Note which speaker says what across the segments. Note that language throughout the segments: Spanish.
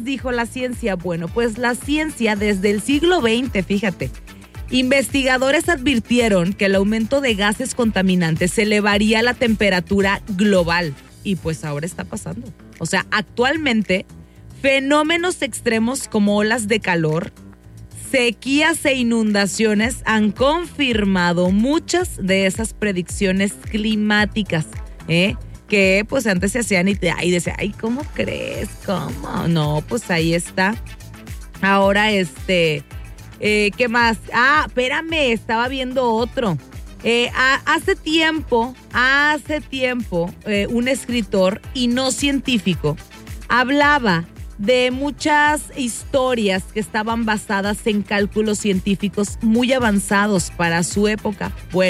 Speaker 1: dijo la ciencia? Bueno, pues la ciencia desde el siglo XX, fíjate, investigadores advirtieron que el aumento de gases contaminantes elevaría la temperatura global y pues ahora está pasando. O sea, actualmente fenómenos extremos como olas de calor, sequías e inundaciones han confirmado muchas de esas predicciones climáticas, que pues antes se hacían y decía, ay, ¿cómo crees? ¿Cómo? No, pues ahí está. Ahora ¿qué más? Espérame, estaba viendo otro. Hace tiempo, un escritor y no científico hablaba de muchas historias que estaban basadas en cálculos científicos muy avanzados para su época.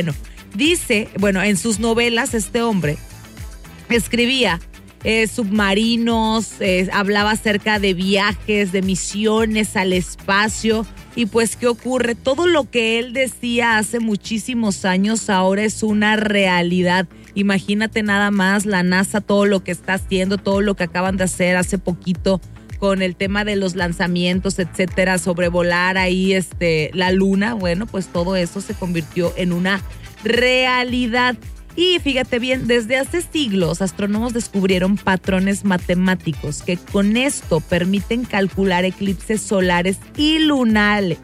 Speaker 1: En sus novelas este hombre escribía submarinos, hablaba acerca de viajes, de misiones al espacio. Y pues, ¿qué ocurre? Todo lo que él decía hace muchísimos años ahora es una realidad. Imagínate nada más la NASA, todo lo que está haciendo, todo lo que acaban de hacer hace poquito con el tema de los lanzamientos, etcétera, sobrevolar ahí la luna. Bueno, pues todo eso se convirtió en una realidad. Y fíjate bien, desde hace siglos, astrónomos descubrieron patrones matemáticos que con esto permiten calcular eclipses solares y lunares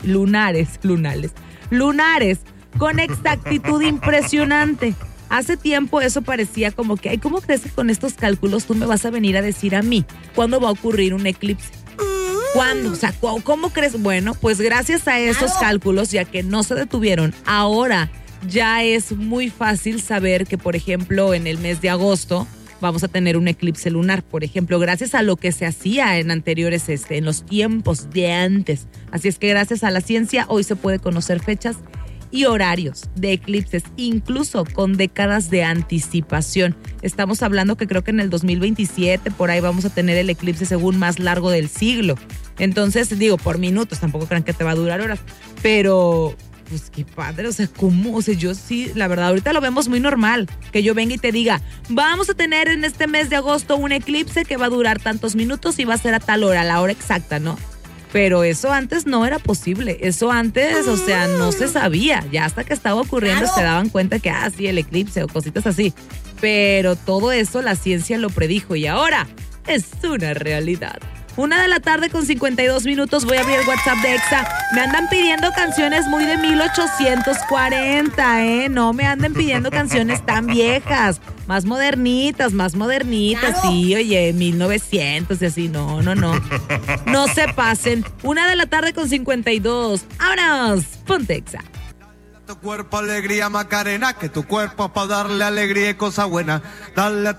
Speaker 1: con exactitud impresionante. Hace tiempo eso parecía como que, ay, ¿cómo crees que con estos cálculos tú me vas a venir a decir a mí cuándo va a ocurrir un eclipse? ¿Cuándo? O sea, ¿cómo crees? Bueno, pues gracias a esos cálculos, ya que no se detuvieron, ahora ya es muy fácil saber que, por ejemplo, en el mes de agosto vamos a tener un eclipse lunar, por ejemplo, gracias a lo que se hacía en anteriores, en los tiempos de antes. Así es que gracias a la ciencia hoy se puede conocer fechas y horarios de eclipses, incluso con décadas de anticipación. Estamos hablando que creo que en el 2027 por ahí vamos a tener el eclipse según más largo del siglo. Entonces, digo, por minutos, tampoco crean que te va a durar horas, pero pues qué padre, o sea, ¿cómo? O sea, yo sí, la verdad, ahorita lo vemos muy normal, que yo venga y te diga, vamos a tener en este mes de agosto un eclipse que va a durar tantos minutos y va a ser a tal hora, la hora exacta, ¿no? Pero eso antes no era posible, eso antes, o sea, no se sabía, ya hasta que estaba ocurriendo se daban cuenta que, sí, el eclipse o cositas así, pero todo eso la ciencia lo predijo y ahora es una realidad. 1:52 p.m, voy a abrir el WhatsApp de Exa. Me andan pidiendo canciones muy de 1840, No me anden pidiendo canciones tan viejas. Más modernitas, claro. Sí, oye, 1900 y así, no. No se pasen. 1:52 p.m, ¡vámonos! Ponte Exa.
Speaker 2: Tu cuerpo alegría Macarena, que tu cuerpo es para darle alegría y cosa buena. Dale a